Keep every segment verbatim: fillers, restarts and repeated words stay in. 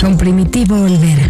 con Primitivo Olvera.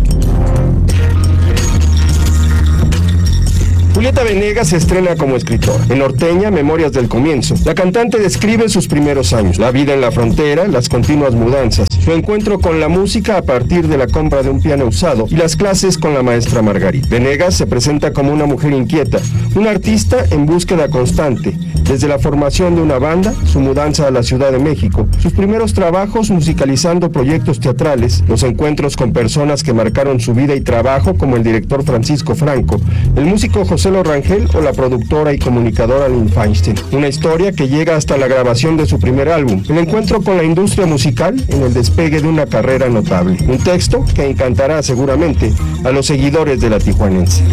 Julieta Venegas se estrena como escritora. En Norteña, Memorias del Comienzo, la cantante describe sus primeros años, la vida en la frontera, las continuas mudanzas, su encuentro con la música a partir de la compra de un piano usado y las clases con la maestra Margarita. Venegas se presenta como una mujer inquieta, una artista en búsqueda constante, desde la formación de una banda, su mudanza a la Ciudad de México, sus primeros trabajos musicalizando proyectos teatrales, los encuentros con personas que marcaron su vida y trabajo como el director Francisco Franco, el músico José Rangel o la productora y comunicadora Lynn Feinstein. Una historia que llega hasta la grabación de su primer álbum, el encuentro con la industria musical en el despegue de una carrera notable. Un texto que encantará seguramente a los seguidores de la tijuanense.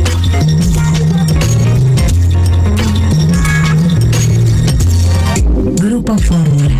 Grupo Fórmula.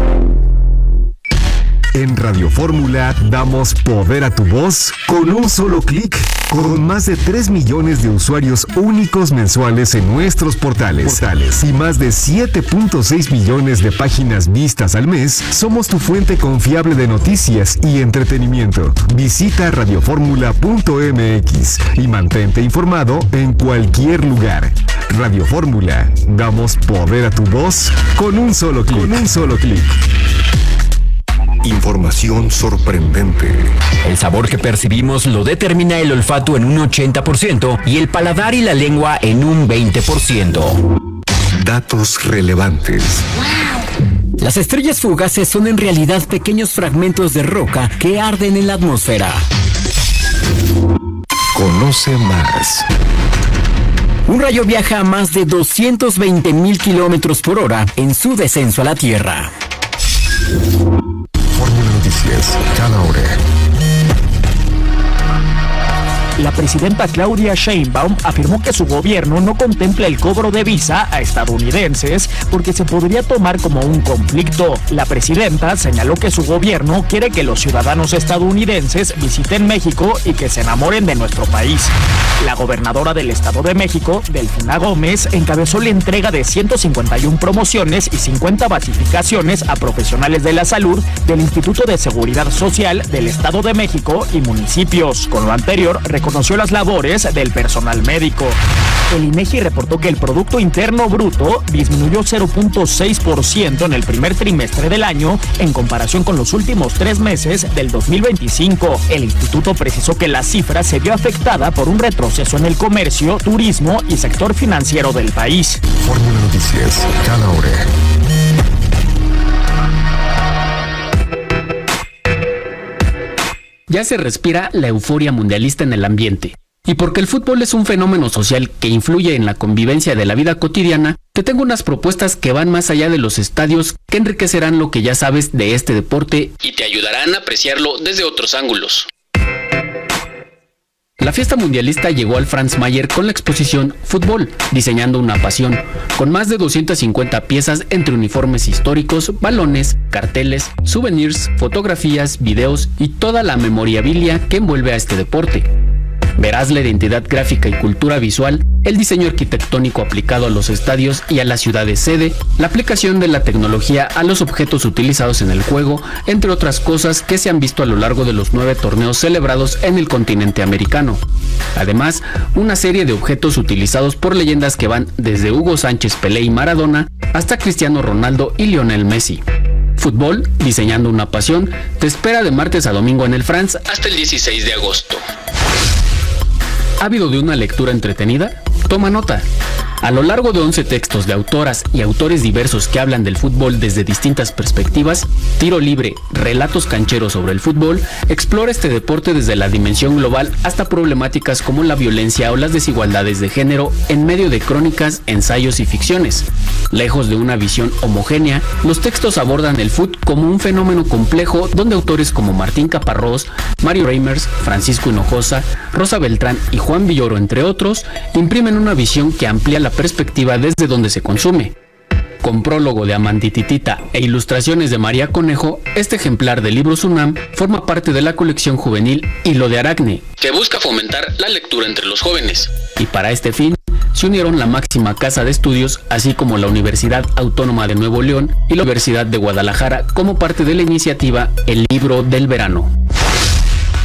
En Radio Fórmula damos poder a tu voz con un solo clic. Con más de tres millones de usuarios únicos mensuales en nuestros portales, portales y más de siete punto seis millones de páginas vistas al mes, somos tu fuente confiable de noticias y entretenimiento. Visita radioformula punto m x y mantente informado en cualquier lugar. Radio Fórmula, damos poder a tu voz con un solo clic. Con un solo clic. Información sorprendente. El sabor que percibimos lo determina el olfato en un ochenta por ciento y el paladar y la lengua en un veinte por ciento. Datos relevantes. Las estrellas fugaces son en realidad pequeños fragmentos de roca que arden en la atmósfera. Conoce más. Un rayo viaja a más de doscientos veinte mil kilómetros por hora en su descenso a la Tierra. Fórmula Noticias, cada hora. La presidenta Claudia Sheinbaum afirmó que su gobierno no contempla el cobro de visa a estadounidenses porque se podría tomar como un conflicto. La presidenta señaló que su gobierno quiere que los ciudadanos estadounidenses visiten México y que se enamoren de nuestro país. La gobernadora del Estado de México, Delfina Gómez, encabezó la entrega de ciento cincuenta y una promociones y cincuenta basificaciones a profesionales de la salud del Instituto de Seguridad Social del Estado de México y municipios. Con lo anterior, reconoció las labores del personal médico. El INEGI reportó que el Producto Interno Bruto disminuyó cero punto seis por ciento en el primer trimestre del año en comparación con los últimos tres meses del dos mil veinticinco. El instituto precisó que la cifra se vio afectada por un retroceso en el comercio, turismo y sector financiero del país. Fórmula Noticias, cada hora. Ya se respira la euforia mundialista en el ambiente. Y porque el fútbol es un fenómeno social que influye en la convivencia de la vida cotidiana, te tengo unas propuestas que van más allá de los estadios, que enriquecerán lo que ya sabes de este deporte y te ayudarán a apreciarlo desde otros ángulos. La fiesta mundialista llegó al Franz Mayer con la exposición Fútbol, diseñando una pasión, con más de doscientas cincuenta piezas entre uniformes históricos, balones, carteles, souvenirs, fotografías, videos y toda la memorabilia que envuelve a este deporte. Verás la identidad gráfica y cultura visual, el diseño arquitectónico aplicado a los estadios y a las ciudades sede, la aplicación de la tecnología a los objetos utilizados en el juego, entre otras cosas que se han visto a lo largo de los nueve torneos celebrados en el continente americano. Además, una serie de objetos utilizados por leyendas que van desde Hugo Sánchez Pelé y Maradona hasta Cristiano Ronaldo y Lionel Messi. Fútbol, diseñando una pasión, te espera de martes a domingo en el Franz hasta el dieciséis de agosto. ¿Ávido de una lectura entretenida? Toma nota. A lo largo de once textos de autoras y autores diversos que hablan del fútbol desde distintas perspectivas, tiro libre, relatos cancheros sobre el fútbol, explora este deporte desde la dimensión global hasta problemáticas como la violencia o las desigualdades de género en medio de crónicas, ensayos y ficciones. Lejos de una visión homogénea, los textos abordan el fútbol como un fenómeno complejo donde autores como Martín Caparrós, Mario Reimers, Francisco Hinojosa, Rosa Beltrán y Juan Villoro, entre otros, imprimen una visión que amplía la perspectiva desde donde se consume. Con prólogo de Amandititita e ilustraciones de María Conejo, este ejemplar de Libros UNAM forma parte de la colección juvenil Hilo de Aracne, que busca fomentar la lectura entre los jóvenes. Y para este fin, se unieron la máxima casa de estudios, así como la Universidad Autónoma de Nuevo León y la Universidad de Guadalajara como parte de la iniciativa El Libro del Verano.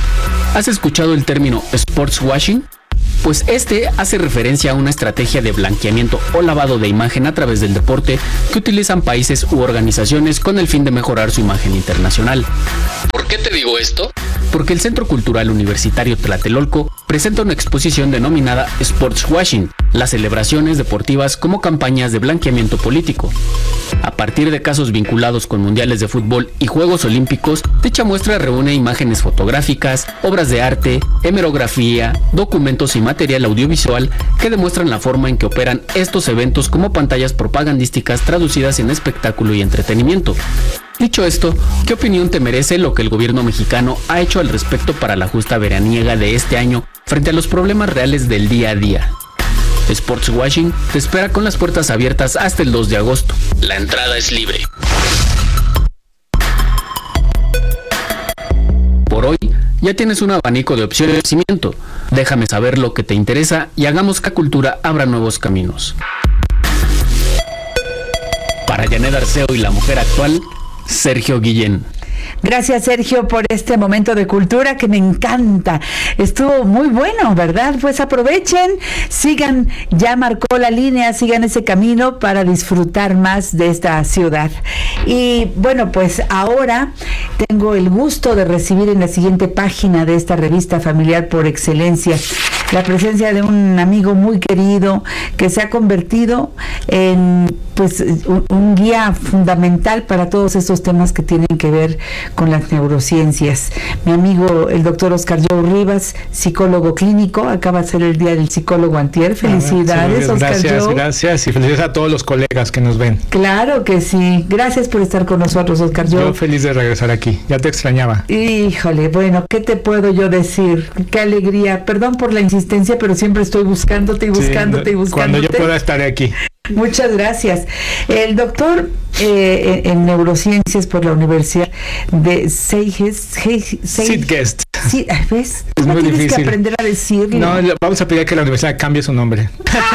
¿Has escuchado el término sports washing? Pues este hace referencia a una estrategia de blanqueamiento o lavado de imagen a través del deporte que utilizan países u organizaciones con el fin de mejorar su imagen internacional. ¿Por qué te digo esto? Porque el Centro Cultural Universitario Tlatelolco presenta una exposición denominada Sports Washing, las celebraciones deportivas como campañas de blanqueamiento político. A partir de casos vinculados con mundiales de fútbol y Juegos Olímpicos, dicha muestra reúne imágenes fotográficas, obras de arte, hemerografía, documentos y material audiovisual que demuestran la forma en que operan estos eventos como pantallas propagandísticas traducidas en espectáculo y entretenimiento. Dicho esto, ¿qué opinión te merece lo que el gobierno mexicano ha hecho al respecto para la justa veraniega de este año frente a los problemas reales del día a día? Sports Washing te espera con las puertas abiertas hasta el dos de agosto. La entrada es libre. Por hoy, ya tienes un abanico de opciones de crecimiento. Déjame saber lo que te interesa y hagamos que la cultura abra nuevos caminos. Para Janet Arceo y la mujer actual, Sergio Guillén. Gracias, Sergio, por este momento de cultura que me encanta. Estuvo muy bueno, ¿verdad? Pues aprovechen, sigan, ya marcó la línea, sigan ese camino para disfrutar más de esta ciudad. Y bueno, pues ahora tengo el gusto de recibir en la siguiente página de esta revista familiar por excelencia la presencia de un amigo muy querido que se ha convertido en pues un, un guía fundamental para todos estos temas que tienen que ver con las neurociencias. Mi amigo el doctor Oscar Joe Rivas, psicólogo clínico, acaba de ser el día del psicólogo antier. Felicidades, sí, Oscar gracias, Joe. Gracias y felicidades a todos los colegas que nos ven. Claro que sí, gracias por estar con nosotros, Oscar Joe. Yo feliz de regresar aquí, ya te extrañaba. Híjole, bueno, ¿qué te puedo yo decir? Qué alegría, perdón por la insistencia, pero siempre estoy buscándote y buscándote sí, y buscándote. Cuando yo pueda estaré aquí. Muchas gracias. El doctor eh, en neurociencias por la Universidad de Sitges. Sí, ¿ves? Es no muy tienes difícil. que aprender a decirlo. No, vamos a pedir que la universidad cambie su nombre.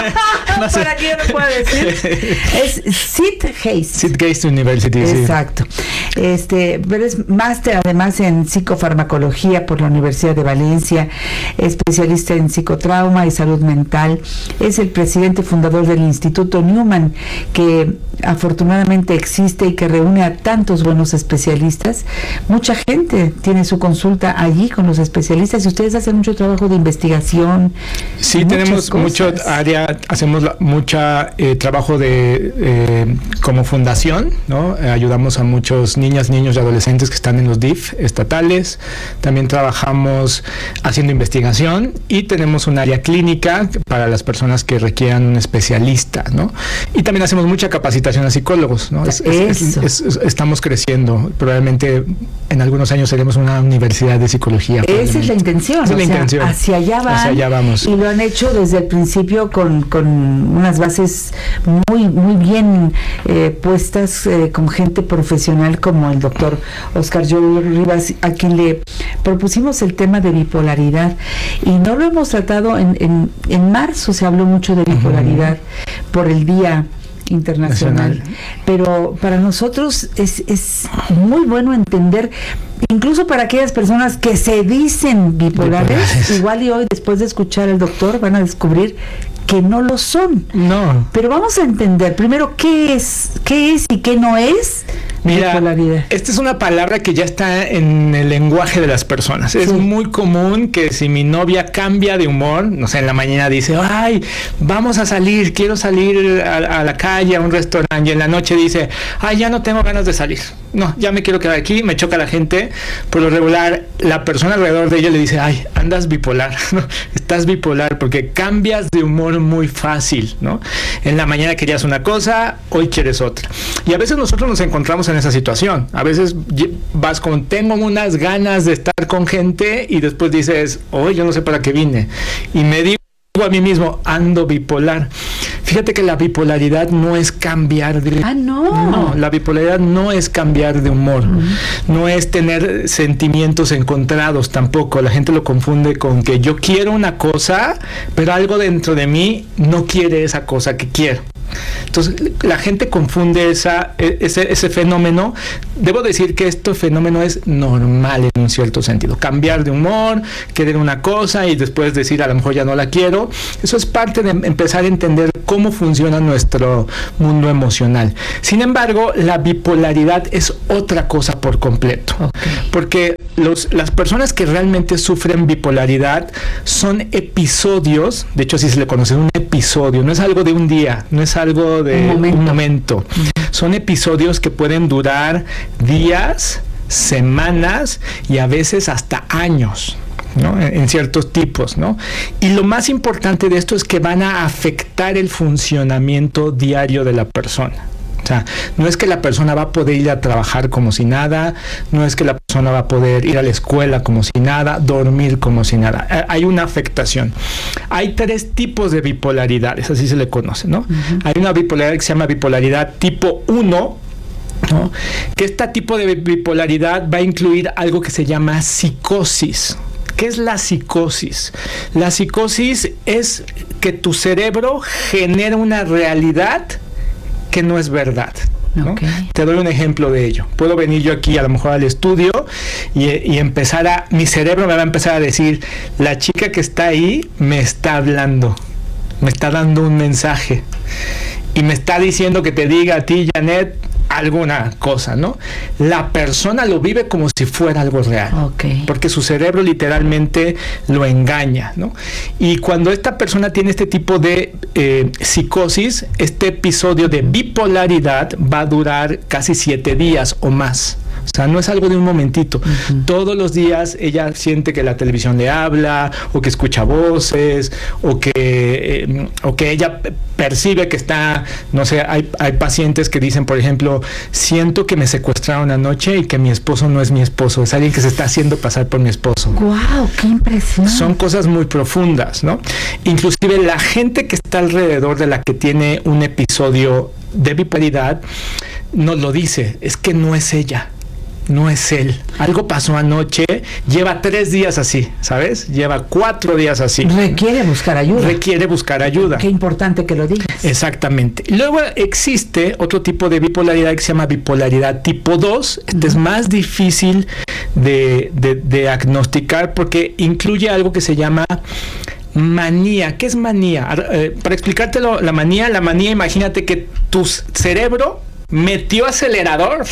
No sé. Para que yo no pueda decir. Es Sitges. Sitges University. Exacto. Sí. Este, pero es máster además en psicofarmacología por la Universidad de Valencia, especialista en psicotrauma y salud mental. Es el presidente fundador del Instituto Newman, que afortunadamente existe y que reúne a tantos buenos especialistas. Mucha gente tiene su consulta allí con los especialistas y ustedes hacen mucho trabajo de investigación. Sí, tenemos cosas. mucho área, hacemos la, mucha eh, trabajo de eh, como fundación, ¿no? Eh, ayudamos a muchos niñas, niños y adolescentes que están en los D I F estatales. También trabajamos haciendo investigación y tenemos un área clínica para las personas que requieran un especialista, ¿no? Y también hacemos mucha capacitación a psicólogos, ¿no? Es, es, es, es, es, estamos creciendo. Probablemente en algunos años seremos una universidad de psicología. Esa es la intención. Esa es la sea, intención. Hacia allá van. Hacia allá vamos. Y lo han hecho desde el principio con, con unas bases muy, muy bien eh, puestas eh, con gente profesional como el doctor Oscar Joe Rivas, a quien le propusimos el tema de bipolaridad. Y no lo hemos tratado en, en, en marzo, se habló mucho de bipolaridad uh-huh. por el Día Internacional, Nacional. Pero para nosotros es, es muy bueno entender, incluso para aquellas personas que se dicen bipolares, bipolares, igual y hoy después de escuchar al doctor van a descubrir que no lo son. No. Pero vamos a entender primero qué es, qué es y qué no es. Mira, esta es una palabra que ya está en el lenguaje de las personas. Sí. Es muy común que si mi novia cambia de humor, no sé, en la mañana dice, ay, vamos a salir, quiero salir a, a la calle, a un restaurante, y en la noche dice, ay, ya no tengo ganas de salir. No, ya me quiero quedar aquí, me choca la gente. Por lo regular, la persona alrededor de ella le dice, ay, andas bipolar, ¿no? Estás bipolar porque cambias de humor muy fácil, ¿no? En la mañana querías una cosa, hoy quieres otra. Y a veces nosotros nos encontramos en esa situación. A veces vas con, tengo unas ganas de estar con gente y después dices, hoy yo no sé para qué vine. Y me digo a mí mismo, ando bipolar. Fíjate que la bipolaridad no es cambiar de... Ah, no. No, la bipolaridad no es cambiar de humor. Uh-huh. No es tener sentimientos encontrados tampoco. La gente lo confunde con que yo quiero una cosa, pero algo dentro de mí no quiere esa cosa que quiero. Entonces, la gente confunde esa, ese, ese fenómeno. Debo decir que este fenómeno es normal en un cierto sentido. Cambiar de humor, querer una cosa y después decir a lo mejor ya no la quiero. Eso es parte de empezar a entender cómo funciona nuestro mundo emocional. Sin embargo, la bipolaridad es otra cosa por completo. Okay. Porque los, las personas que realmente sufren bipolaridad son episodios, de hecho así se le conoce, un episodio, no es algo de un día, no es algo de un momento. Un momento. Uh-huh. Son episodios que pueden durar días, semanas y a veces hasta años, ¿no? En, en ciertos tipos, ¿no? Y lo más importante de esto es que van a afectar el funcionamiento diario de la persona. O sea, no es que la persona va a poder ir a trabajar como si nada, no es que la persona va a poder ir a la escuela como si nada, dormir como si nada. Hay una afectación. Hay tres tipos de bipolaridades, así se le conoce, ¿no? Uh-huh. Hay una bipolaridad que se llama bipolaridad tipo uno, ¿no? Que este tipo de bipolaridad va a incluir algo que se llama psicosis. ¿Qué es la psicosis? La psicosis es que tu cerebro genera una realidad que no es verdad, ¿no? Okay. Te doy un ejemplo de ello. Puedo venir yo aquí a lo mejor al estudio y, y empezar a, mi cerebro me va a empezar a decir, la chica que está ahí me está hablando, me está dando un mensaje y me está diciendo que te diga a ti, Janet, alguna cosa, ¿no? La persona lo vive como si fuera algo real, okay. Porque su cerebro literalmente lo engaña, ¿no? Y cuando esta persona tiene este tipo de eh, psicosis, este episodio de bipolaridad va a durar casi siete días o más. O sea, no es algo de un momentito. Uh-huh. Todos los días ella siente que la televisión le habla, o que escucha voces, o que, eh, o que ella percibe que está, no sé, hay, hay pacientes que dicen, por ejemplo, siento que me secuestraron anoche y que mi esposo no es mi esposo, es alguien que se está haciendo pasar por mi esposo. ¡Wow! ¡Qué impresión! Son cosas muy profundas, ¿no? Inclusive la gente que está alrededor de la que tiene un episodio de bipolaridad nos lo dice, es que no es ella. No es él. Algo pasó anoche, lleva tres días así, ¿sabes? Lleva cuatro días así. Requiere buscar ayuda. Requiere buscar ayuda. Qué importante que lo digas. Exactamente. Luego existe otro tipo de bipolaridad que se llama bipolaridad tipo dos. Este uh-huh. es más difícil de, de, de diagnosticar porque incluye algo que se llama manía. ¿Qué es manía? Eh, para explicártelo, la manía, la manía, imagínate que tu cerebro metió acelerador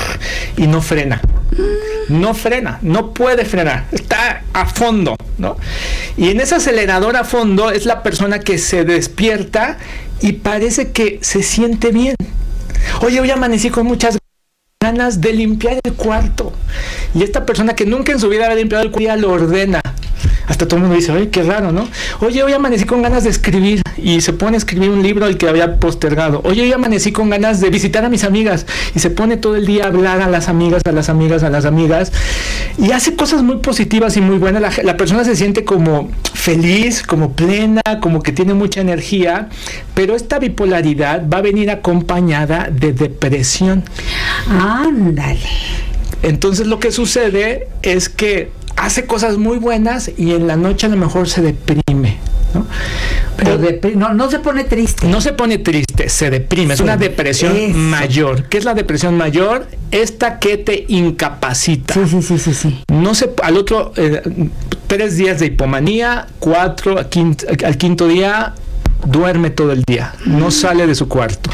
y no frena. No frena, no puede frenar. Está a fondo, ¿no? Y en ese acelerador a fondo es la persona que se despierta y parece que se siente bien. Oye, hoy amanecí con muchas ganas de limpiar el cuarto. Y esta persona que nunca en su vida había limpiado el cuarto lo ordena. Hasta todo el mundo dice, oye, qué raro, ¿no? Oye, hoy amanecí con ganas de escribir y se pone a escribir un libro al que había postergado. Oye, hoy amanecí con ganas de visitar a mis amigas y se pone todo el día a hablar a las amigas, a las amigas, a las amigas y hace cosas muy positivas y muy buenas. La, la persona se siente como feliz, como plena, como que tiene mucha energía, pero esta bipolaridad va a venir acompañada de depresión. Ándale. Entonces lo que sucede es que hace cosas muy buenas y en la noche a lo mejor se deprime, ¿no? Pero depri- no, no se pone triste. No se pone triste, se deprime. Sí, es una depresión eso. mayor. ¿Qué es la depresión mayor? Esta que te incapacita. Sí, sí, sí, sí, sí. No se, al otro, eh, tres días de hipomanía, cuatro, al quinto, al quinto día, duerme todo el día. No mm. sale de su cuarto.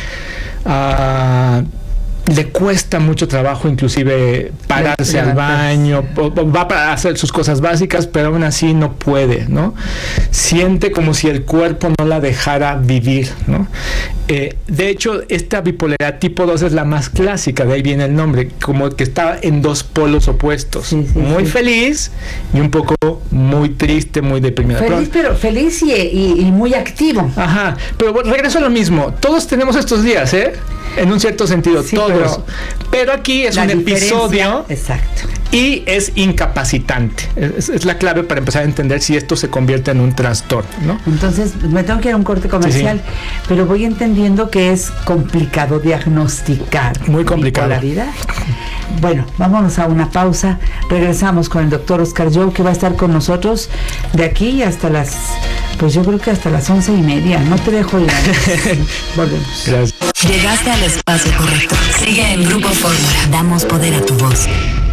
Ah... Uh, le cuesta mucho trabajo inclusive pararse al baño, va a hacer sus cosas básicas, pero aún así no puede, ¿no? Siente como si el cuerpo no la dejara vivir, ¿no? Eh, de hecho, esta bipolaridad tipo dos es la más clásica, de ahí viene el nombre, como que está en dos polos opuestos, sí, sí, muy sí. feliz y un poco muy triste, muy deprimido. Feliz, pero, pero feliz y, y, y muy activo. Ajá, pero bueno, regreso a lo mismo, todos tenemos estos días, ¿eh? En un cierto sentido, sí, todos. Pero, pero aquí es un episodio. Exacto. Y es incapacitante. Es, es la clave para empezar a entender si esto se convierte en un trastorno, ¿no? Entonces, me tengo que ir a un corte comercial, sí, sí. pero voy entendiendo que es complicado diagnosticar. Muy complicado. Bipolaridad. Bueno, vámonos a una pausa. Regresamos con el doctor Oscar Jou, que va a estar con nosotros de aquí hasta las Pues yo creo que hasta las once y media. No te dejo ir. Volvemos. Gracias. Llegaste al espacio correcto. Sigue en Grupo Fórmula. Damos poder a tu voz.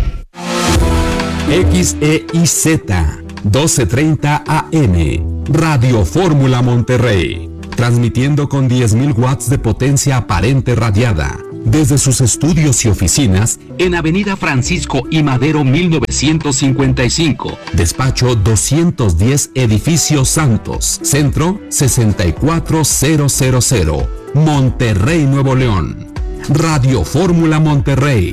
X E I Z doce treinta A M, Radio Fórmula Monterrey, transmitiendo con diez mil watts de potencia aparente radiada, desde sus estudios y oficinas en Avenida Francisco I. Madero mil novecientos cincuenta y cinco, despacho doscientos diez, Edificio Santos, Centro sesenta y cuatro mil, Monterrey, Nuevo León. Radio Fórmula Monterrey.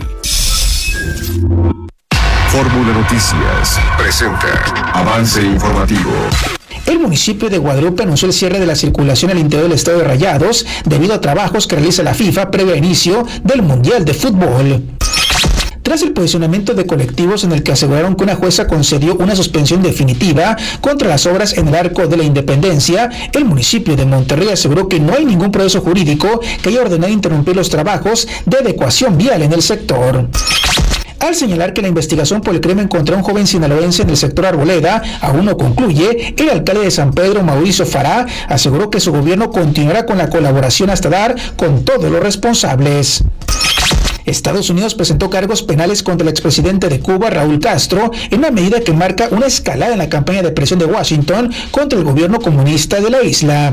Fórmula Noticias presenta Avance Informativo. El municipio de Guadalupe anunció el cierre de la circulación al interior del estado de Rayados debido a trabajos que realiza la FIFA previo al inicio del Mundial de Fútbol. Tras el posicionamiento de colectivos en el que aseguraron que una jueza concedió una suspensión definitiva contra las obras en el Arco de la Independencia, el municipio de Monterrey aseguró que no hay ningún proceso jurídico que haya ordenado interrumpir los trabajos de adecuación vial en el sector. Al señalar que la investigación por el crimen contra un joven sinaloense en el sector Arboleda aún no concluye, el alcalde de San Pedro, Mauricio Fará, aseguró que su gobierno continuará con la colaboración hasta dar con todos los responsables. Estados Unidos presentó cargos penales contra el expresidente de Cuba, Raúl Castro, en una medida que marca una escalada en la campaña de presión de Washington contra el gobierno comunista de la isla.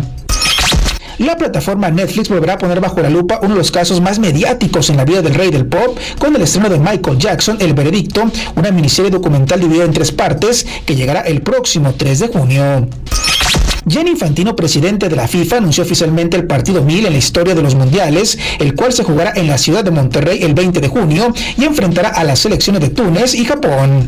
La plataforma Netflix volverá a poner bajo la lupa uno de los casos más mediáticos en la vida del rey del pop, con el estreno de Michael Jackson, El Veredicto, una miniserie documental dividida en tres partes que llegará el próximo tres de junio. Gianni Infantino, presidente de la FIFA, anunció oficialmente el partido mil en la historia de los mundiales, el cual se jugará en la ciudad de Monterrey el veinte de junio y enfrentará a las selecciones de Túnez y Japón.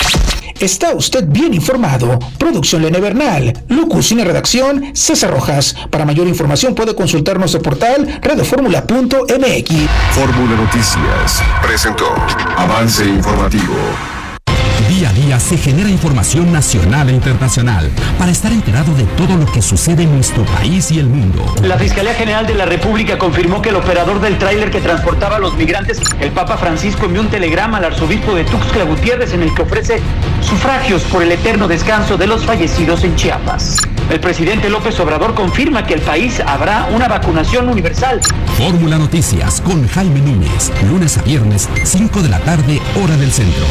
Está usted bien informado. Producción Lene Bernal, locución y redacción César Rojas. Para mayor información puede consultar nuestro portal radioformula punto m x. Fórmula Noticias presentó Avance Informativo. Día a día se genera información nacional e internacional para estar enterado de todo lo que sucede en nuestro país y el mundo. La Fiscalía General de la República confirmó que el operador del tráiler que transportaba a los migrantes, el Papa Francisco, envió un telegrama al arzobispo de Tuxtla Gutiérrez en el que ofrece sufragios por el eterno descanso de los fallecidos en Chiapas. El presidente López Obrador confirma que el país habrá una vacunación universal. Fórmula Noticias con Jaime Núñez, lunes a viernes, cinco de la tarde, hora del centro.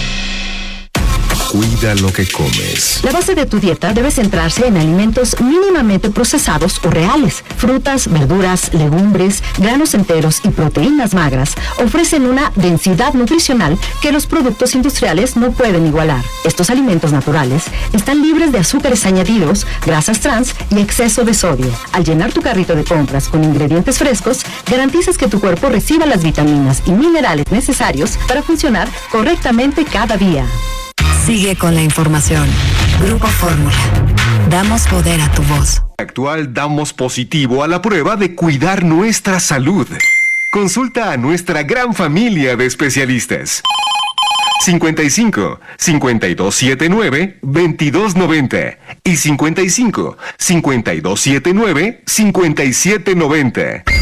Cuida lo que comes. La base de tu dieta debe centrarse en alimentos mínimamente procesados o reales. Frutas, verduras, legumbres, granos enteros y proteínas magras ofrecen una densidad nutricional que los productos industriales no pueden igualar. Estos alimentos naturales están libres de azúcares añadidos, grasas trans y exceso de sodio. Al llenar tu carrito de compras con ingredientes frescos, garantizas que tu cuerpo reciba las vitaminas y minerales necesarios para funcionar correctamente cada día. Sigue con la información. Grupo Fórmula. Damos poder a tu voz. Actual damos positivo a la prueba de cuidar nuestra salud. Consulta a nuestra gran familia de especialistas. cincuenta y cinco, cincuenta y dos setenta y nueve, veintidós noventa y cincuenta y cinco, cincuenta y dos setenta y nueve, cincuenta y siete noventa.